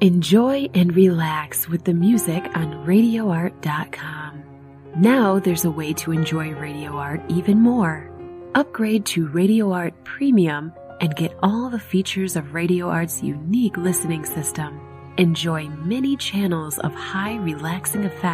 Enjoy and relax with the music on RadioArt.com. Now there's a way to enjoy Radio Art even more. Upgrade to Radio Art Premium and get all the features of Radio Art's unique listening system. Enjoy many channels of high relaxing effects